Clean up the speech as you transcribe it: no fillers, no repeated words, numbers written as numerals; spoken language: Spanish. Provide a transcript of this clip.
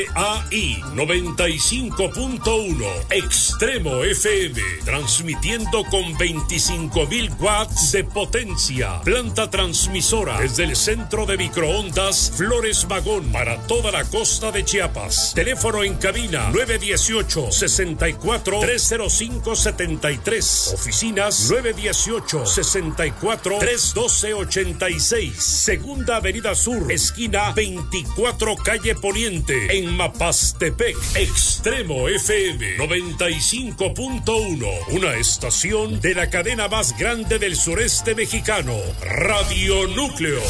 AI 95.1 Extremo FM, transmitiendo con 25.000 watts de potencia. Planta transmisora desde el centro de microondas Flores Magón para toda la costa de Chiapas. Teléfono en cabina 918-64-305-73. Oficinas 918-64-312-86. Segunda Avenida Sur, esquina 24 Calle Poniente, en Mapastepec. Extremo FM 95.1, una estación de la cadena más grande del sureste mexicano, Radio Núcleo.